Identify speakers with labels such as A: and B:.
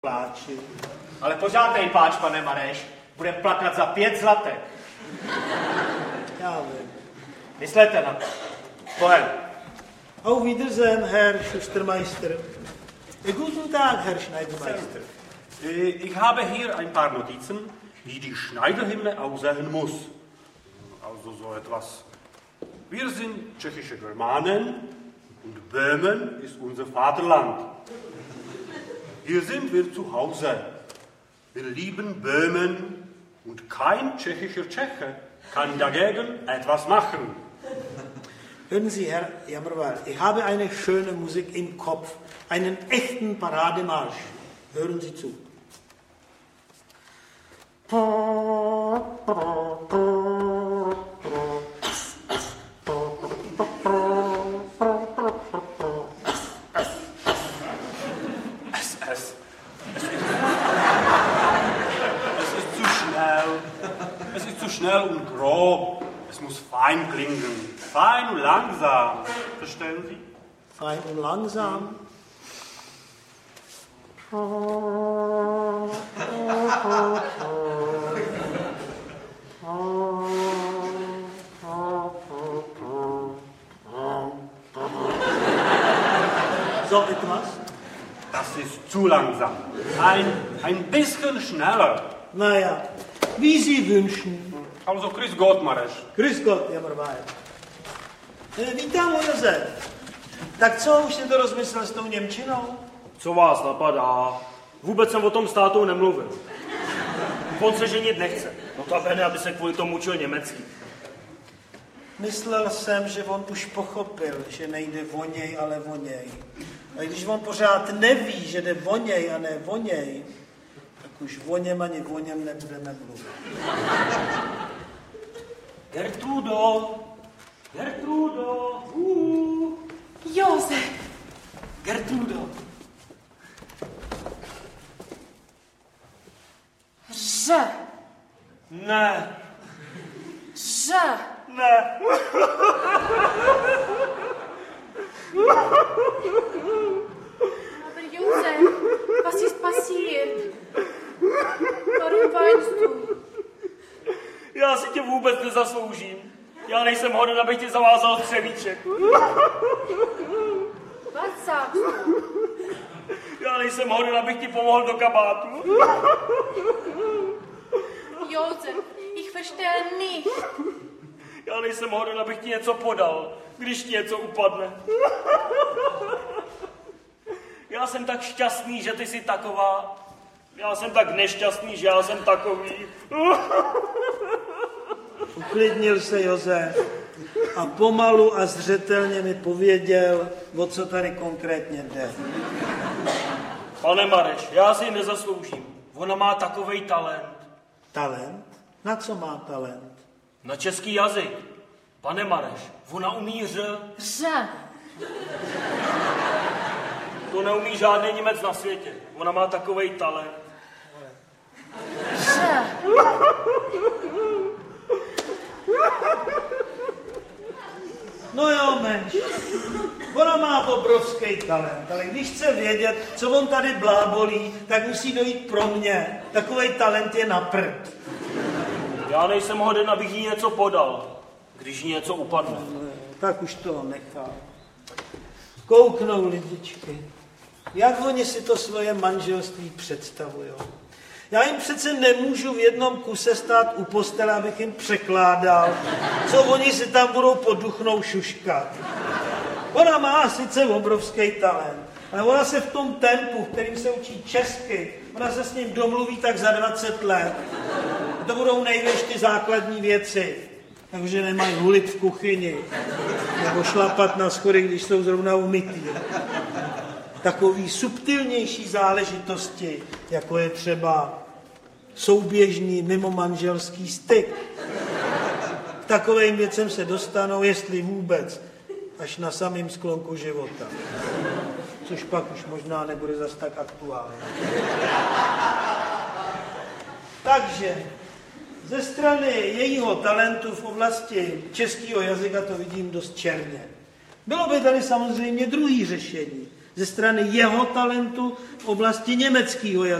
A: pláči.
B: Ale pořádnej pláč, pane Mareš. Budem plakat za 5 zlatek.
A: Já vím.
B: Myslete na to. Pohel.
A: Auf Wiedersehen, Herr Schustermeister. Guten Tag, Herr Schneidermeister.
C: Ich habe hier ein paar Notizen, wie die Schneiderhymne aussehen muss. Also so etwas. Wir sind tschechische Germanen und Böhmen ist unser Vaterland. Hier sind wir zu Hause. Wir lieben Böhmen und kein tschechischer Tscheche kann dagegen etwas machen.
A: Hören Sie, Herr Jammerwald, ich habe eine schöne Musik im Kopf, einen echten Parademarsch. Hören Sie zu.
C: Es ist zu schnell und grob. Es muss fein klingen. Fein und langsam. Verstehen Sie?
A: Fein und langsam. So etwas?
C: Das ist zu langsam. Ein bisschen schneller.
A: Naja, wie Sie wünschen.
C: Also Grüß Gott, Mareš.
A: Grüß Gott, Jammerwald. Vítám, Josef. Tak co, už jsi to rozmyslel s tou němčinou?
D: Co vás napadá? Vůbec jsem o tom s tátou nemluvil. On se ženit nechce. Notabene, aby se kvůli tomu učil německy.
A: Myslel jsem, že on už pochopil, že nejde o něj, ale o něj. A když on pořád neví, že jde o něj a ne o něj, tak už o něm ani o něm nebudeme mluvit.
D: Gertrudo! Gertrudo!
E: Josef!
D: Gertrudo!
E: Že!
D: Ne!
E: Že!
D: Ne!
E: Aber Josef, was ist passiert? Warum weinst du?
D: Já si tě vůbec nezasloužím. Já nejsem hoden, abych ti zavázal střevíček.
E: Was sagst du?
D: Já nejsem hoden, abych ti pomohl do kabátu.
E: Josef, ich verstehe nicht.
D: Já nejsem hoden, abych ti něco podal, když ti něco upadne. Já jsem tak šťastný, že ty jsi taková. Já jsem tak nešťastný, že já jsem takový.
A: Uklidnil se Josef a pomalu a zřetelně mi pověděl, o co tady konkrétně jde.
D: Pane Mareš, já si ji nezasloužím. Ona má takovej talent.
A: Talent? Na co má talent?
D: Na český jazyk. Pane Mareš, ona umí
E: Že!
D: To neumí žádný Němec na světě. Ona má takovej talent.
E: Že!
A: No jo, menš. Ona má obrovský talent, ale když chce vědět, co on tady blábolí, tak musí dojít pro mě. Takovej talent je na prd.
D: Já nejsem hoden, abych jí něco podal, když jí něco upadne.
A: Tak už to nechá. Kouknou lidičky. Jak oni si to svoje manželství představujou? Já jim přece nemůžu v jednom kuse stát u postele, abych jim překládal, co oni si tam budou poduchnou šuškat. Ona má sice obrovský talent, ale ona se v tom tempu, v kterým se učí česky, ona se s ním domluví tak za 20 let. A to budou největší ty základní věci. Takže nemají hulit v kuchyni, nebo šlapat na schody, když jsou zrovna umytý. Takový subtilnější záležitosti, jako je třeba souběžný mimomanželský styk. K takovým věcem se dostanou, jestli vůbec, až na samém sklonku života. Což pak už možná nebude zas tak aktuální. Takže ze strany jejího talentu v oblasti českého jazyka to vidím dost černě. Bylo by tady samozřejmě druhý řešení. ze strany jeho talentu v oblasti německého jazyka.